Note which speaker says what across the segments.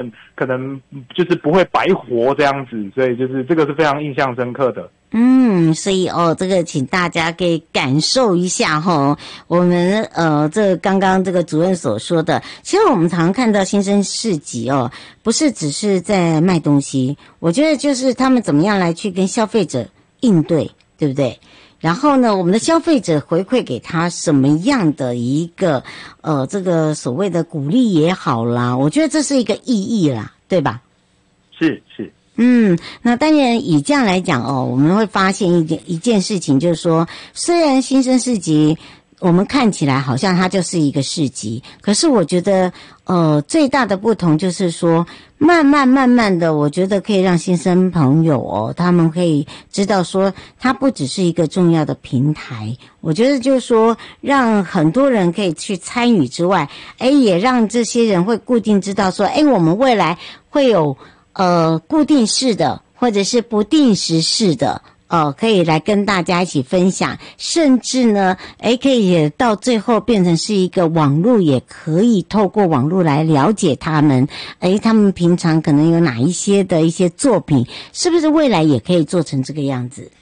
Speaker 1: 们可能就是不会白活这样子，所以就是这个是非常印象深刻的。
Speaker 2: 所以这个请大家可以感受一下我们这刚刚这个主任所说的，其实我们常看到新生市集不是只是在卖东西，我觉得就是他们怎么样来去跟消费者应对，对不对？然后呢，我们的消费者回馈给他什么样的一个这个所谓的鼓励也好啦，我觉得这是一个意义啦，对吧？
Speaker 1: 是。
Speaker 2: 那当然以这样来讲我们会发现一件事情，就是说，虽然新生市集我们看起来好像它就是一个市集，可是我觉得最大的不同就是说，慢慢的，我觉得可以让新生朋友他们可以知道说，它不只是一个重要的平台，我觉得就是说，让很多人可以去参与之外，也让这些人会固定知道说，我们未来会有固定式的或者是不定时式的可以来跟大家一起分享，甚至呢可以也到最后变成是一个网络，也可以透过网络来了解他们他们平常可能有哪一些的一些作品，是不是未来也可以做成这个样子？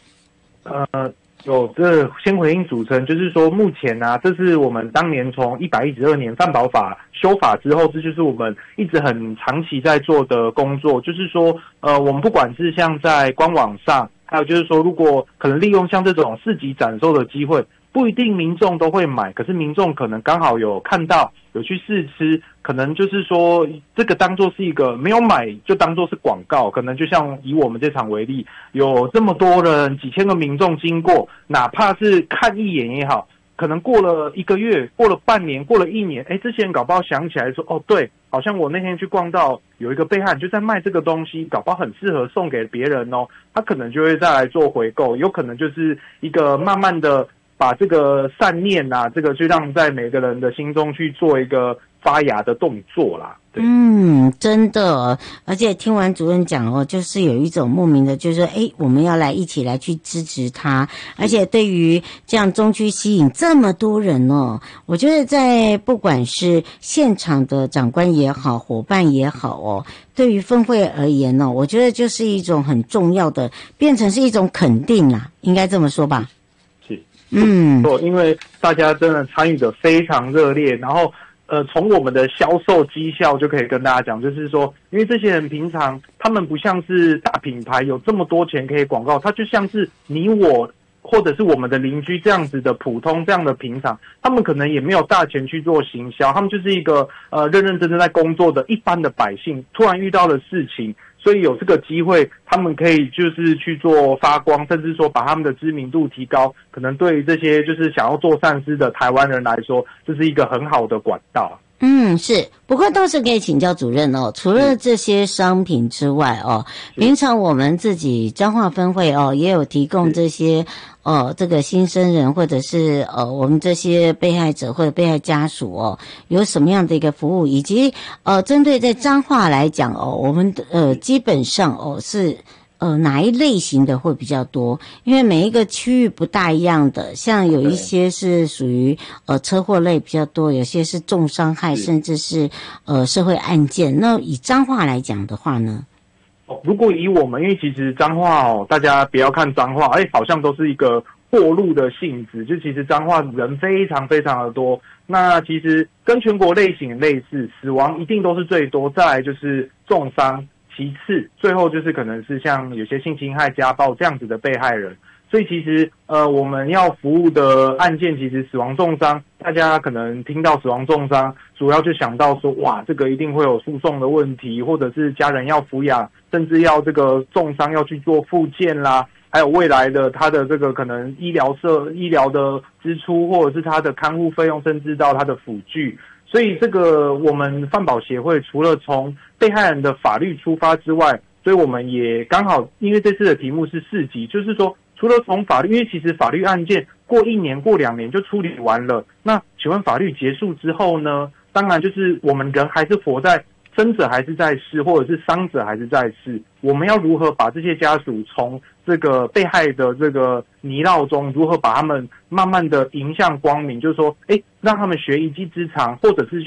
Speaker 1: 这先回应主持人，就是说目前这是我们当年从112年犯保法修法之后，这就是我们一直很长期在做的工作，就是说我们不管是像在官网上，还有就是说如果可能利用像这种市集展售的机会，不一定民众都会买，可是民众可能刚好有看到有去试吃，可能就是说这个当作是一个没有买就当作是广告，可能就像以我们这场为例，有这么多人几千个民众经过，哪怕是看一眼也好，可能过了1个月，过了半年，过了1年，这些人搞不好想起来说对，好像我那天去逛到有一个被害人就在卖这个东西，搞不好很适合送给别人他可能就会再来做回购，有可能就是一个慢慢的把这个善念这个去让在每个人的心中去做一个发芽的动作啦。对，
Speaker 2: 真的，而且听完主任讲就是有一种莫名的，就是说我们要来一起来去支持他，而且对于这样中区吸引这么多人我觉得在不管是现场的长官也好，伙伴也好对于分会而言我觉得就是一种很重要的，变成是一种肯定啦，应该这么说吧。
Speaker 1: 因为大家真的参与的非常热烈，然后从我们的销售绩效就可以跟大家讲，就是说，因为这些人平常他们不像是大品牌有这么多钱可以广告，他就像是你我或者是我们的邻居这样子的普通这样的平常，他们可能也没有大钱去做行销，他们就是一个认认真真在工作的一般的百姓，突然遇到的事情，所以有这个机会，他们可以就是去做发光，甚至说把他们的知名度提高，可能对于这些就是想要做善事的台湾人来说，这是一个很好的管道。
Speaker 2: 是，不过倒是可以请教主任除了这些商品之外平常我们自己彰化分会也有提供这些这个新生人或者是我们这些被害者或者被害家属有什么样的一个服务，以及针对在彰化来讲我们基本上是哪一类型的会比较多？因为每一个区域不大一样的，像有一些是属于车祸类比较多，有些是重伤害，甚至是社会案件。那以彰化来讲的话呢？
Speaker 1: 如果以我们，因为其实彰化大家不要看彰化，好像都是一个过路的性质，就其实彰化人非常非常的多。那其实跟全国类型类似，死亡一定都是最多，再来就是重伤。其次，最后就是可能是像有些性侵害、家暴这样子的被害人，所以其实我们要服务的案件，其实死亡重伤，大家可能听到死亡重伤，主要就想到说，哇，这个一定会有诉讼的问题，或者是家人要抚养，甚至要这个重伤要去做复健啦，还有未来的他的这个可能医疗的支出，或者是他的看护费用，甚至到他的辅具。所以这个我们犯保协会除了从被害人的法律出发之外，所以我们也刚好因为这次的题目是4级，就是说除了从法律，因为其实法律案件过1年过2年就处理完了，那请问法律结束之后呢，当然就是我们人还是活在，生者还是在世，或者是伤者还是在世，我们要如何把这些家属从这个被害的这个泥淖中，如何把他们慢慢的迎向光明，就是说让他们学一技之长，或者是就像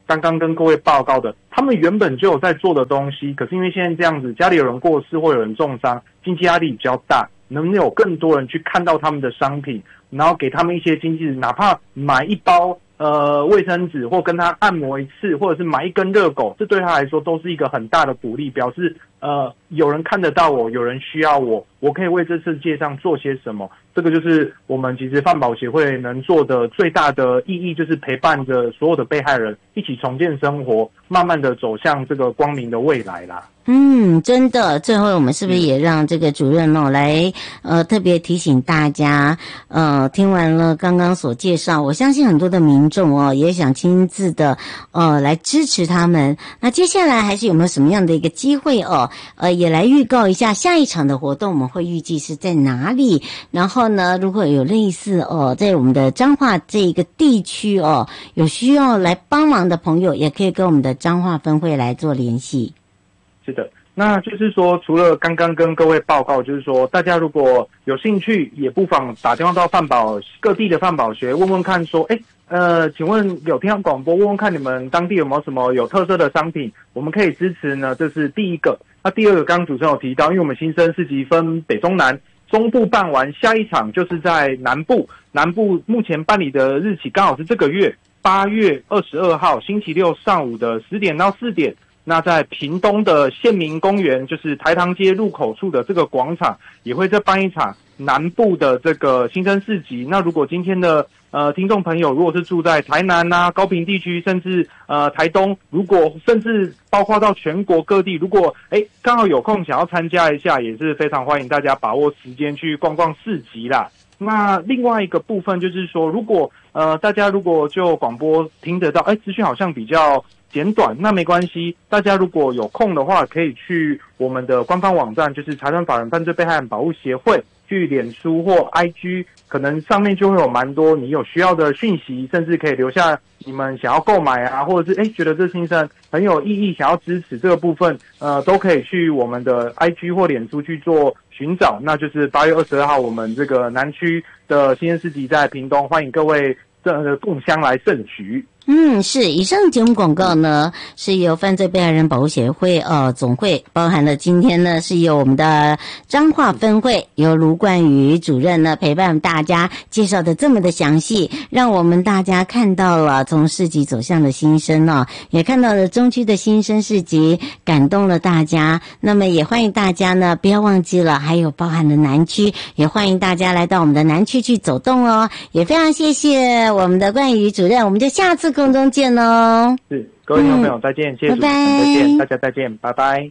Speaker 1: 刚刚跟各位报告的，他们原本就有在做的东西，可是因为现在这样子，家里有人过世或有人重伤，经济压力比较大，能不能有更多人去看到他们的商品，然后给他们一些经济，哪怕买一包卫生纸，或跟他按摩一次，或者是买一根热狗，这对他来说都是一个很大的鼓励，表示有人看得到我，有人需要我，我可以为这世界上做些什么。这个就是我们其实饭保协会能做的最大的意义，就是陪伴着所有的被害人一起重建生活，慢慢的走向这个光明的未来啦。
Speaker 2: 真的，最后我们是不是也让这个主任来特别提醒大家，听完了刚刚所介绍，我相信很多的民众也想亲自的来支持他们。那接下来还是有没有什么样的一个机会也来预告一下下一场的活动，我们会预计是在哪里？然后呢，如果有类似在我们的彰化这一个地区有需要来帮忙的朋友，也可以跟我们的彰化分会来做联系。
Speaker 1: 是的，那就是说，除了刚刚跟各位报告，就是说，大家如果有兴趣，也不妨打电话到各地的饭保学问问看，说，请问有听到广播，问问看你们当地有没有什么有特色的商品，我们可以支持呢？这是第一个。那第二个，刚刚主持人有提到，因为我们新生市集分北中南，中部办完，下一场就是在南部。南部目前办理的日期刚好是这个月8月22号星期六上午的10点到4点。那在屏东的县民公园，就是台糖街入口处的这个广场，也会再办一场南部的这个新生市集。那如果今天的听众朋友如果是住在台南高屏地区，甚至台东，如果甚至包括到全国各地，如果刚好有空想要参加一下，也是非常欢迎大家把握时间去逛逛市集啦。那另外一个部分就是说，如果大家如果就广播听得到，资讯好像比较简短，那没关系，大家如果有空的话，可以去我们的官方网站，就是财团法人犯罪被害人保护协会，去脸书或 IG， 可能上面就会有蛮多你有需要的讯息，甚至可以留下你们想要购买或者是觉得这新生很有意义，想要支持这个部分，都可以去我们的 IG 或脸书去做寻找。那就是8月22号我们这个南区的新生市集在屏东，欢迎各位共襄来盛举。
Speaker 2: 是，以上节目广告呢是由犯罪被害人保护协会总会，包含了今天呢是由我们的彰化分会由卢冠宇主任呢陪伴大家介绍的这么的详细，让我们大家看到了从市集走向的新生也看到了中区的新生市集，感动了大家。那么也欢迎大家呢不要忘记了，还有包含了南区，也欢迎大家来到我们的南区去走动也非常谢谢我们的冠宇主任，我们就下次空中见哦。
Speaker 1: 是，各位听众朋友再见，谢谢主持人，再见，大家再见，拜拜。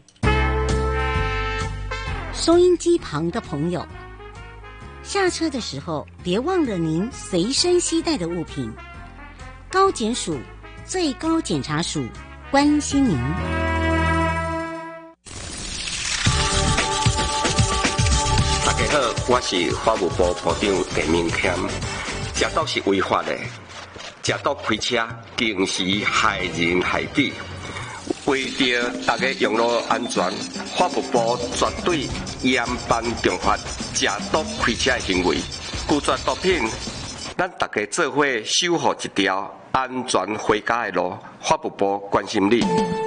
Speaker 2: 收音机旁的朋友，下车的时候别忘了您随身携带的物品。高检署最高检察署关心您。
Speaker 3: 大家好，我是法务部部长陈明谦。食毒是违法的，食毒开车更是害人害己。为着大家用路安全，法务部绝对严办重罚食毒开车的行为。拒绝毒品，咱大家做伙守护一条安全回家的路。法务部关心你。